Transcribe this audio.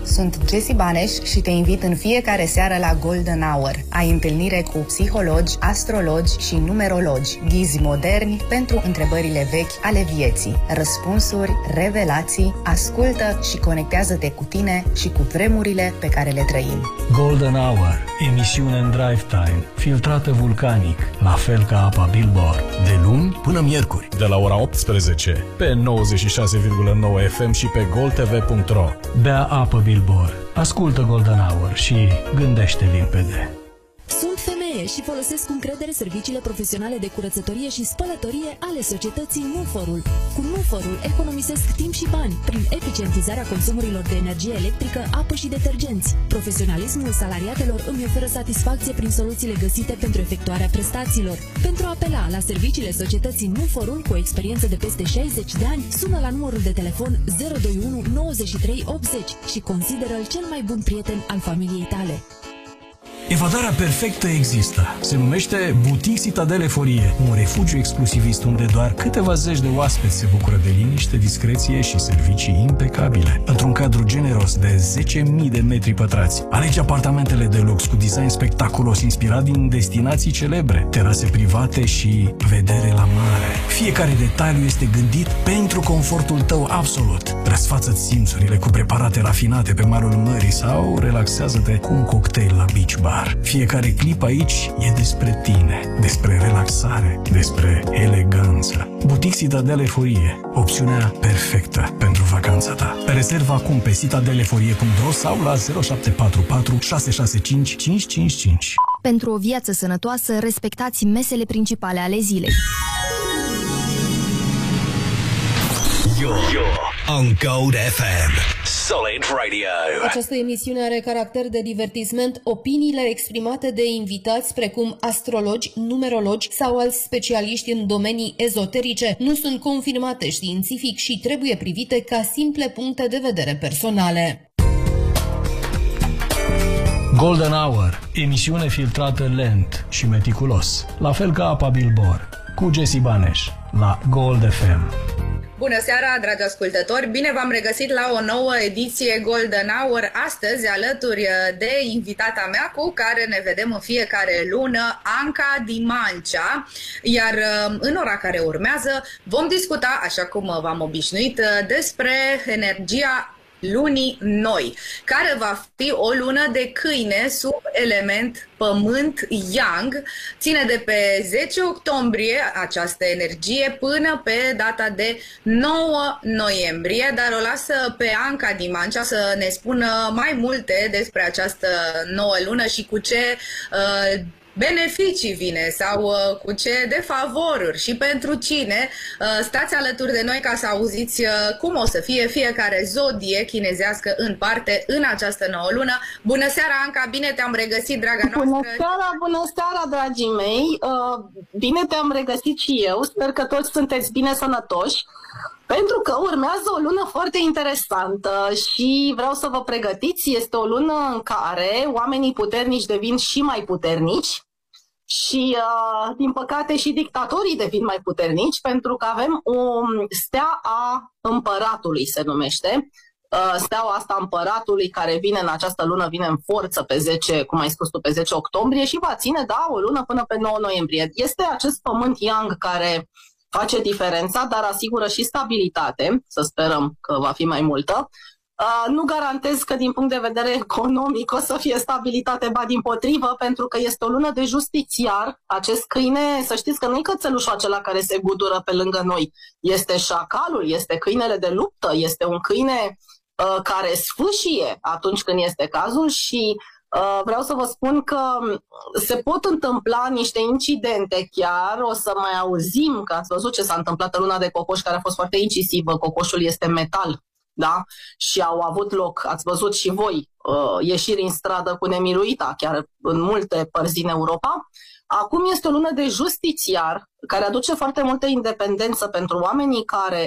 Sunt Jessie Baneș și te invit în fiecare seară la Golden Hour. Ai întâlnire cu psihologi, astrologi și numerologi, ghizi moderni pentru întrebările vechi ale vieții, răspunsuri, revelații, ascultă și conectează-te cu tine și cu vremurile pe care le trăim. Golden Hour, emisiune în drive time, filtrată vulcanic, la fel ca apa Billboard, de luni până miercuri, de la ora 18 pe 96,9 FM și pe goldtv.ro. Bea apă Billboard, ascultă Golden Hour și gândește limpede. Sunt femeie și folosesc cu încredere serviciile profesionale de curățătorie și spălătorie ale societății Nuforul. Cu Nuforul economisesc timp și bani prin eficientizarea consumurilor de energie electrică, apă și detergenți. Profesionalismul salariatelor îmi oferă satisfacție prin soluțiile găsite pentru efectuarea prestațiilor. Pentru a apela la serviciile societății Nuforul cu o experiență de peste 60 de ani, sună la numărul de telefon 021 93 80 și consideră-l cel mai bun prieten al familiei tale. Evadarea perfectă există. Se numește Boutique Citadele Eforie, un refugiu exclusivist unde doar câteva zeci de oaspeți se bucură de liniște, discreție și servicii impecabile. Într-un cadru generos de 10.000 de metri pătrați, alegi apartamentele de lux cu design spectaculos inspirat din destinații celebre, terase private și vedere la mare. Fiecare detaliu este gândit pentru confortul tău absolut. Răsfață-ți simțurile cu preparate rafinate pe malul mării sau relaxează-te cu un cocktail la beach bar. Fiecare clip aici e despre tine, despre relaxare, despre eleganță. Boutique Citadele Eforie, opțiunea perfectă pentru vacanța ta. Rezervă acum pe citadeleforie.ro sau la 0744 665 555. Pentru o viață sănătoasă, respectați mesele principale ale zilei. You're on Gold FM. Solid Radio. Această emisiune are caracter de divertisment. Opiniile exprimate de invitați precum astrologi, numerologi sau alți specialiști în domenii ezoterice nu sunt confirmate științific și trebuie privite ca simple puncte de vedere personale. Golden Hour, emisiune filtrată lent și meticulos, la fel ca apa Billboard, cu Jessie Baneș, la Gold FM. Bună seara, dragi ascultători! Bine v-am regăsit la o nouă ediție Golden Hour, astăzi alături de invitata mea cu care ne vedem în fiecare lună, Anca Dimancea, iar în ora care urmează vom discuta, așa cum v-am obișnuit, despre energia lunii noi, care va fi o lună de câine sub element pământ yang. Ține de pe 10 octombrie această energie până pe data de 9 noiembrie, dar o lasă pe Anca Dimancea să ne spună mai multe despre această nouă lună și cu ce beneficii vine sau cu ce defavoruri și pentru cine. Stați alături de noi ca să auziți cum o să fie fiecare zodie chinezească în parte în această nouă lună. Bună seara, Anca, bine te-am regăsit, draga noastră! Bună seara, dragii mei! Bine te-am regăsit și eu, sper că toți sunteți bine sănătoși, pentru că urmează o lună foarte interesantă și vreau să vă pregătiți. Este o lună în care oamenii puternici devin și mai puternici și, din păcate, și dictatorii devin mai puternici, pentru că avem o stea a împăratului, se numește. Steaua asta a împăratului care vine în această lună, vine în forță pe 10, cum ai spus tu, pe 10 octombrie și va ține, da, o lună până pe 9 noiembrie. Este acest pământ yang care face diferența, dar asigură și stabilitate, să sperăm că va fi mai multă. Nu garantez că din punct de vedere economic o să fie stabilitate, ba dimpotrivă, pentru că este o lună de justițiar. Acest câine, să știți că nu e cățelușul acela care se gudură pe lângă noi, este șacalul, este câinele de luptă, este un câine care sfâșie atunci când este cazul și vreau să vă spun că se pot întâmpla niște incidente chiar, o să mai auzim, că ați văzut ce s-a întâmplat în luna de cocoș, care a fost foarte incisivă, cocoșul este metal, da? Și au avut loc, ați văzut și voi, ieșiri în stradă cu nemiluita, chiar în multe părți din Europa. Acum este o lună de justițiar, care aduce foarte multă independență pentru oamenii care